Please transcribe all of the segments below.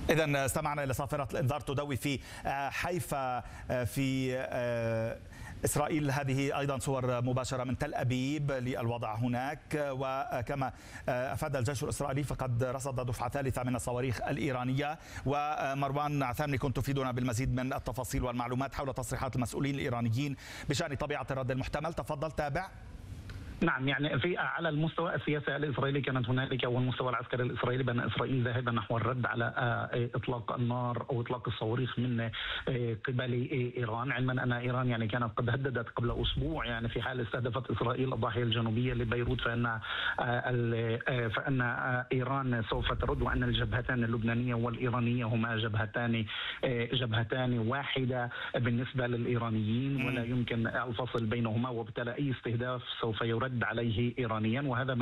إذا استمعنا إلى صافرة الإنذار تدوي في حيفا في إسرائيل. هذه أيضا صور مباشرة من تل أبيب للوضع هناك. وكما أفاد الجيش الإسرائيلي فقد رصد دفعة ثالثة من الصواريخ الإيرانية. ومروان عثامني كنت تفيدنا بالمزيد من التفاصيل والمعلومات حول تصريحات المسؤولين الإيرانيين بشأن طبيعة الرد المحتمل. تفضل تابع. نعم، يعني على المستوى السياسي الاسرائيلي كانت هنالك، والمستوى العسكري الاسرائيلي، بان اسرائيل ذاهبه نحو الرد على اطلاق النار او اطلاق الصواريخ من قبل ايران، علما ان ايران يعني كانت قد هددت قبل اسبوع يعني في حال استهدفت اسرائيل الضاحيه الجنوبيه لبيروت فان ايران سوف ترد، وان الجبهتان اللبنانيه والايرانيه هما جبهتان واحده بالنسبه للايرانيين ولا يمكن الفصل بينهما، وبالتالي اي استهداف سوف يرد عليه ايرانيا. وهذا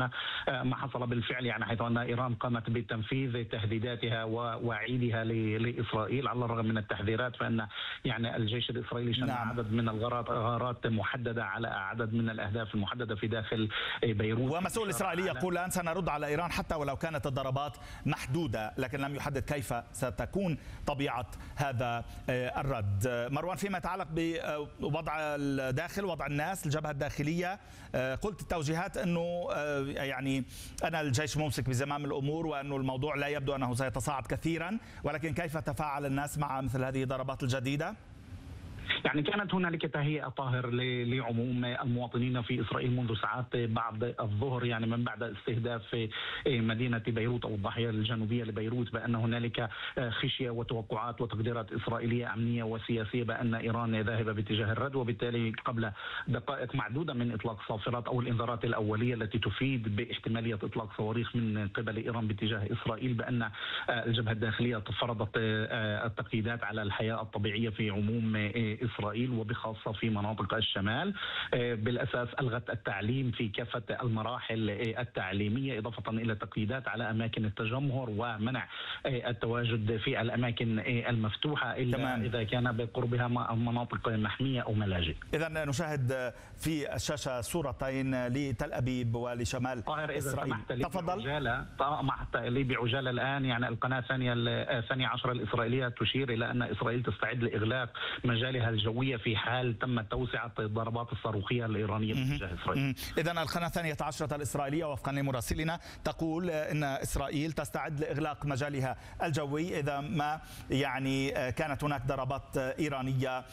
ما حصل بالفعل، يعني حيث ان ايران قامت بتنفيذ تهديداتها ووعيدها لاسرائيل على الرغم من التحذيرات، فان يعني الجيش الاسرائيلي شن عدد من الغارات محدده على عدد من الاهداف المحدده في داخل بيروت. ومسؤول اسرائيلي يقول الان سنرد على ايران حتى ولو كانت الضربات محدوده، لكن لم يحدد كيف ستكون طبيعه هذا الرد. مروان، فيما يتعلق بوضع الداخل، وضع الناس، الجبهه الداخليه، قلت التوجيهات أنه يعني أنا الجيش ممسك بزمام الأمور وأنه الموضوع لا يبدو أنه سيتصاعد كثيرا، ولكن كيف تفاعل الناس مع مثل هذه الضربات الجديدة؟ يعني كانت هنالك تهيئة طاهر لعموم المواطنين في إسرائيل منذ ساعات بعد الظهر، يعني من بعد استهداف مدينة بيروت أو الضاحية الجنوبية لبيروت، بأن هنالك خشية وتوقعات وتقديرات إسرائيلية أمنية وسياسية بأن إيران ذاهبة باتجاه الرد، وبالتالي قبل دقائق معدودة من إطلاق صافرات أو الإنذارات الأولية التي تفيد باحتمالية إطلاق صواريخ من قبل إيران باتجاه إسرائيل، بأن الجبهة الداخلية فرضت التقييدات على الحياة الطبيعية في عموم إسرائيل وبخاصة في مناطق الشمال. بالأساس ألغت التعليم في كافة المراحل التعليمية، إضافة إلى تقييدات على أماكن التجمهر ومنع التواجد في الأماكن المفتوحة إلا إذا كان بقربها مناطق محمية أو ملاجئ. إذا نشاهد في الشاشة صورتين لتل أبيب ولشمال إسرائيل. تفضل. سمحت لي بعجالة الآن، يعني القناة الثانية عشر الإسرائيلية تشير إلى أن إسرائيل تستعد لإغلاق مجالها الجوية في حال تم توسعة الضربات الصاروخية الإيرانية باتجاه إسرائيل. إذا القناة الثانية عشرة الإسرائيلية وفقا لمراسلنا تقول أن إسرائيل تستعد لإغلاق مجالها الجوي إذا ما يعني كانت هناك ضربات إيرانية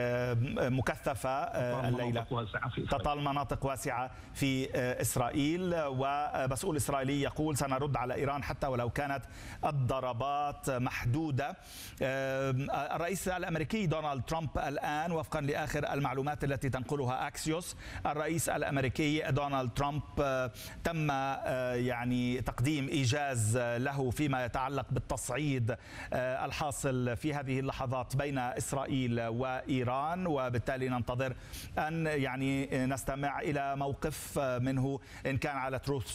مكثفة الليلة تطال مناطق واسعة في إسرائيل. ومسؤول إسرائيلي يقول سنرد على إيران حتى ولو كانت الضربات محدودة. الرئيس الأمريكي دونالد ترامب الآن وفقا لآخر المعلومات التي تنقلها أكسيوس، الرئيس الأمريكي دونالد ترامب تم يعني تقديم إيجاز له فيما يتعلق بالتصعيد الحاصل في هذه اللحظات بين إسرائيل وإيران، وبالتالي ننتظر أن يعني نستمع إلى موقف منه إن كان على تروث